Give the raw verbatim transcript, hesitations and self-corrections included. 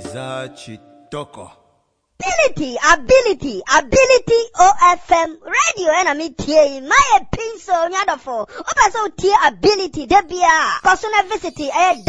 Zachitoko. Ability, ability, ability O F M radio and a metie my pencil nyadofo. Opa so tie ability debia. Kosuna visit e